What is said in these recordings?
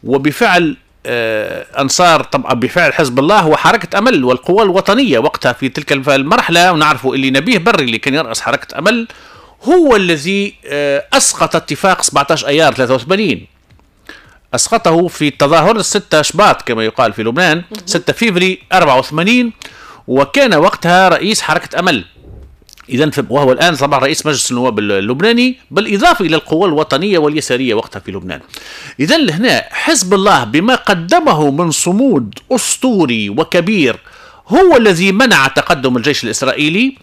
وبفعل أنصار طبعا بفعل حزب الله وحركة أمل والقوى الوطنية وقتها في تلك المرحلة. ونعرف اللي نبيه بري اللي كان يرأس حركة أمل هو الذي أسقط اتفاق 17 أيار 83، أسقطه في التظاهر 6 شباط كما يقال في لبنان 6 فيفري 84، وكان وقتها رئيس حركة أمل. إذن وهو الآن طبعا رئيس مجلس النواب اللبناني، بالإضافة إلى القوى الوطنية واليسارية وقتها في لبنان. إذن هنا حزب الله بما قدمه من صمود أسطوري وكبير هو الذي منع تقدم الجيش الإسرائيلي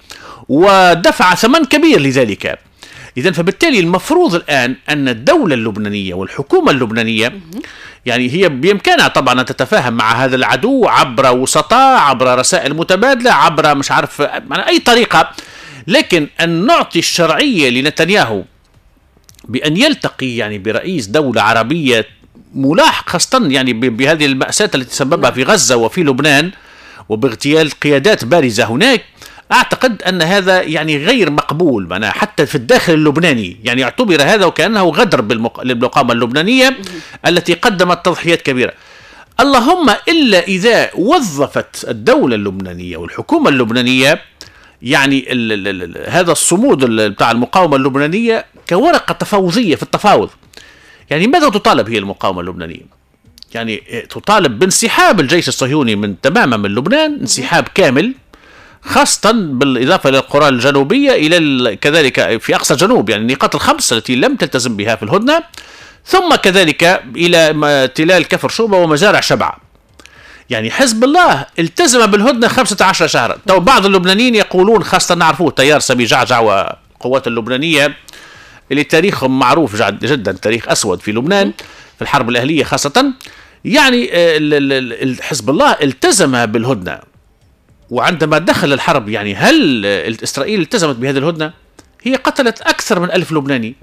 ودفع ثمن كبير لذلك. إذن فبالتالي المفروض الآن أن الدولة اللبنانية والحكومة اللبنانية يعني هي بإمكانها طبعا أن تتفاهم مع هذا العدو عبر وسطاء، عبر رسائل متبادلة، عبر مش عارف أي طريقة، لكن أن نعطي الشرعية لنتنياهو بأن يلتقي يعني برئيس دولة عربية ملاحق خاصة يعني بهذه المأساة التي سببها في غزة وفي لبنان وباغتيال قيادات بارزة هناك، أعتقد أن هذا يعني غير مقبول معناها حتى في الداخل اللبناني. يعني اعتبر هذا وكأنه غدر بالمقاومة اللبنانية التي قدمت تضحيات كبيرة. اللهم إلا إذا وظفت الدولة اللبنانية والحكومة اللبنانية يعني هذا الصمود بتاع المقاومة اللبنانية كورقة تفاوضية في التفاوض. يعني ماذا تطالب هي المقاومة اللبنانية؟ يعني تطالب بانسحاب الجيش الصهيوني تماما من لبنان، انسحاب كامل، خاصة بالإضافة إلى القرى الجنوبية إلى كذلك في أقصى جنوب يعني النقاط الخمس التي لم تلتزم بها في الهدنة، ثم كذلك إلى تلال كفر شوبة ومزارع شبعة. يعني حزب الله التزم بالهدنة 15 شهرا. تو بعض اللبنانيين يقولون خاصة نعرفوه تيار سامي جعجع والقوات اللبنانية اللي تاريخهم معروف جدا، تاريخ أسود في لبنان في الحرب الأهلية خاصة. يعني حزب الله التزم بالهدنة، وعندما دخل الحرب يعني هل إسرائيل التزمت بهذه الهدنة؟ هي قتلت أكثر من 1000 لبناني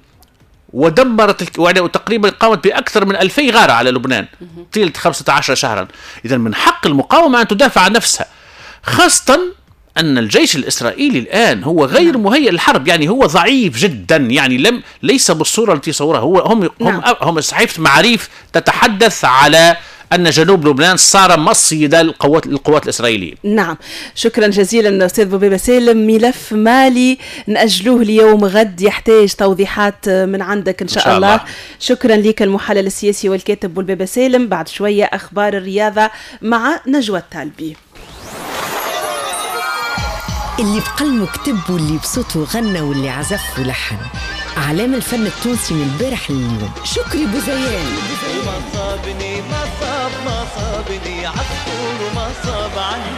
ودمرت وتقريبا قامت بأكثر من 2000 غارة على لبنان طيلة 15 شهرا. إذا من حق المقاومة أن تدافع عن نفسها، خاصة أن الجيش الإسرائيلي الآن هو غير مهيئ للحرب، يعني هو ضعيف جدا، يعني ليس بالصورة التي صورها هم صحيفة معاريف تتحدث على أن جنوب لبنان صار مصيدة القوات الإسرائيلية. نعم، شكرا جزيلا أستاذ بوبيبة سالم. ملف مالي نأجلوه اليوم، غد يحتاج توضيحات من عندك إن شاء الله. شكرا لك المحلل السياسي والكاتب بوبيبة سالم. بعد شوية أخبار الرياضة مع نجوى التالبي. اللي بقلمه كتب واللي بصوته غنى واللي عزف ولحن، أعلام الفن التونسي من البارح لليوم. شكري بوزيان. ما صابني عفور وما صاب عني